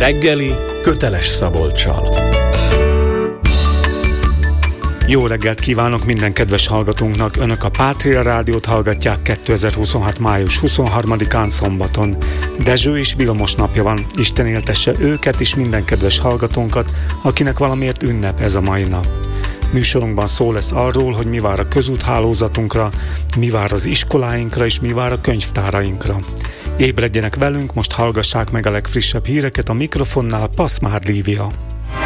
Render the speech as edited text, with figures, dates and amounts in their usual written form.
reggeli Köteles Szabolccsal. Jó reggelt kívánok minden kedves hallgatónknak! Önök a Pátria Rádiót hallgatják 2026. május 23-án szombaton. Dezső és Vilmos napja van. Isten éltesse őket és minden kedves hallgatónkat, akinek valamiért ünnep ez a mai nap. Műsorunkban szó lesz arról, hogy mi vár a közúthálózatunkra, mi vár az iskoláinkra és mi vár a könyvtárainkra. Ébredjenek velünk, most hallgassák meg a legfrissebb híreket, a mikrofonnál Paszmár Lívia.